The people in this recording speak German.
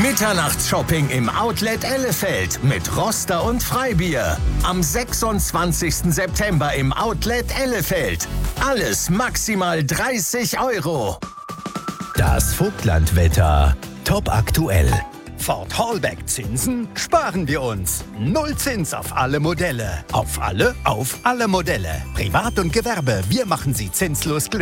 Mitternachtsshopping im Outlet Ellefeld mit Roster und Freibier. Am 26. September im Outlet Ellefeld. Alles maximal 30 €. Das Vogtlandwetter. Top aktuell. Ford Hallback Zinsen sparen wir uns. Null Zins auf alle Modelle. Auf alle Modelle. Privat und Gewerbe, wir machen sie zinslos glücklich.